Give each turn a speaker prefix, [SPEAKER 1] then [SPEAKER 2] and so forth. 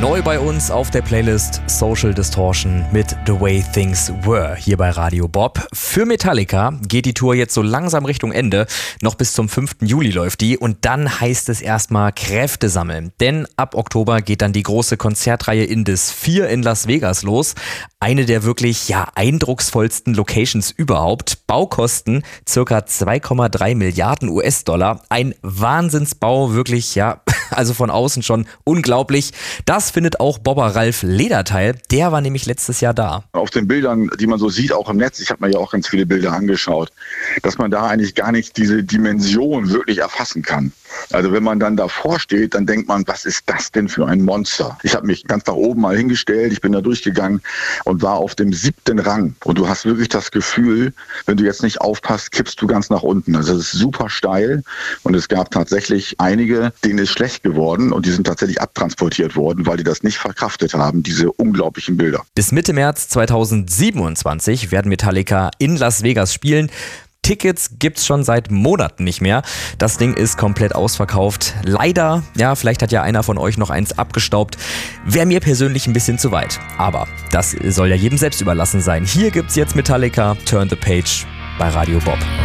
[SPEAKER 1] Neu bei uns auf der Playlist Social Distortion mit The Way Things Were hier bei Radio Bob. Für Metallica geht die Tour jetzt so langsam Richtung Ende. Noch bis zum 5. Juli läuft die und dann heißt es erstmal Kräfte sammeln. Denn ab Oktober geht dann die große Konzertreihe Indus 4 in Las Vegas los. Eine der wirklich eindrucksvollsten Locations überhaupt. Baukosten circa 2,3 Milliarden US-Dollar. Ein Wahnsinnsbau, wirklich, also von außen schon unglaublich. Das findet auch Bobber Ralf Lederteil. Der war nämlich letztes Jahr da.
[SPEAKER 2] Auf den Bildern, die man so sieht, auch im Netz, ich habe mir ja auch ganz viele Bilder angeschaut, dass man da eigentlich gar nicht diese Dimension wirklich erfassen kann. Also wenn man dann davor steht, dann denkt man, was ist das denn für ein Monster? Ich habe mich ganz nach oben mal hingestellt, ich bin da durchgegangen und war auf dem 7. Rang. Und du hast wirklich das Gefühl, wenn du jetzt nicht aufpasst, kippst du ganz nach unten. Also es ist super steil und es gab tatsächlich einige, denen ist schlecht geworden und die sind tatsächlich abtransportiert worden, weil die das nicht verkraftet haben, diese unglaublichen Bilder.
[SPEAKER 1] Bis Mitte März 2027 werden Metallica in Las Vegas spielen. Tickets gibt's schon seit Monaten nicht mehr. Das Ding ist komplett ausverkauft. Leider, vielleicht hat ja einer von euch noch eins abgestaubt. Wäre mir persönlich ein bisschen zu weit. Aber das soll ja jedem selbst überlassen sein. Hier gibt's jetzt Metallica, Turn the Page bei Radio Bob.